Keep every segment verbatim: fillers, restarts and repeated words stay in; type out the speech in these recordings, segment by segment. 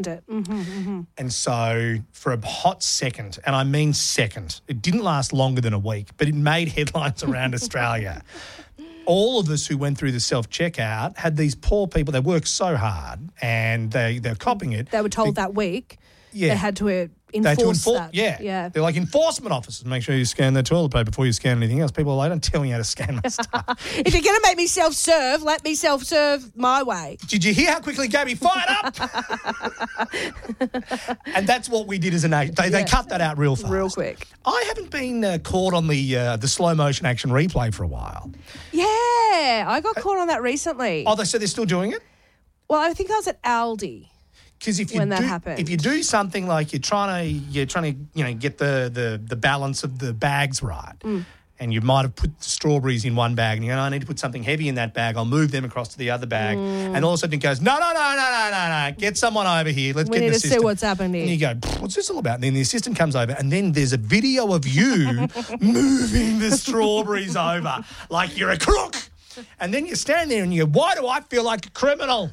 it. Mm-hmm, mm-hmm. And so for a hot second, and I mean second, it didn't last longer than a week, but it made headlines around Australia. All of us who went through the self-checkout had these poor people, they worked so hard and they, they're copying it. They were told that week Yeah. they had to uh, They enforce had to enforce, that. yeah. yeah. They're like enforcement officers. Make sure you scan the toilet paper before you scan anything else. People are like, don't tell me how to scan my stuff. If you're going to make me self-serve, let me self-serve my way. Did you hear how quickly Gabby fired up? And that's what we did as a nation. They, they Yeah. cut that out real fast. Real quick. I haven't been uh, caught on the uh, the slow motion action replay for a while. Yeah, I got caught on that recently. Oh, they said they're still doing it? Well, I think I was at Aldi. Because if you When do, that happened. if you do something like you're trying to you're trying to you know get the the, the balance of the bags right, Mm. and you might have put strawberries in one bag, and you go, I need to put something heavy in that bag. I'll move them across to the other bag, Mm. and all of a sudden it goes, no, no, no, no, no, no, no, get someone over here. Let's We get need the to see assistant. what's happening. And you go, what's this all about? And then the assistant comes over, and then there's a video of you moving the strawberries over like you're a crook. And then you stand there and you go, why do I feel like a criminal?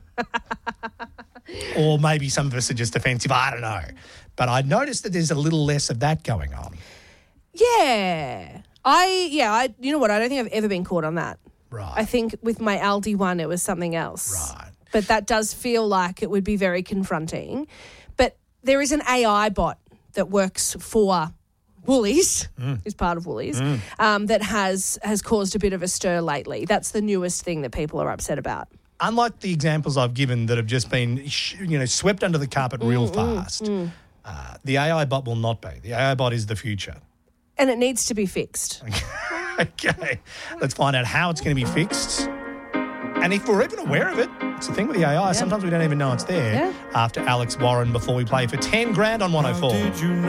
Or maybe some of us are just offensive. I don't know. But I noticed that there's a little less of that going on. Yeah. I, yeah, I, you know what? I don't think I've ever been caught on that. Right. I think with my Aldi one, it was something else. Right. But that does feel like it would be very confronting. But there is an A I bot that works for Woolies, Mm. is part of Woolies, um, that has has caused a bit of a stir lately. That's the newest thing that people are upset about. Unlike the examples I've given that have just been, sh- you know, swept under the carpet real fast, Uh, the A I bot will not be. The A I bot is the future. And it needs to be fixed. Okay, let's find out how it's going to be fixed. And if we're even aware of it, it's the thing with the A I, sometimes we don't even know it's there. Yeah. After Alex Warren, before we play for ten grand on one oh four. Did you know